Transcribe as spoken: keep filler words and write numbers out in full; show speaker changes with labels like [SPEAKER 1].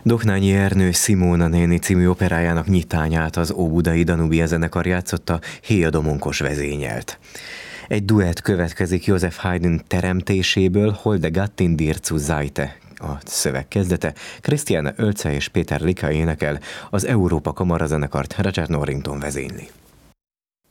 [SPEAKER 1] Doknányi Ernő Simóna néni című operájának nyitányát az Óbudai Danubia zenekar játszotta, Héja Domonkos vezényelt. Egy duett következik Joseph Haydn teremtéséből, Holde Gattin dir zu Seite a szöveg kezdete, Christiane Oelze és Péter Lika énekel, az Európa Kamarazenekart Richard Norrington vezényli.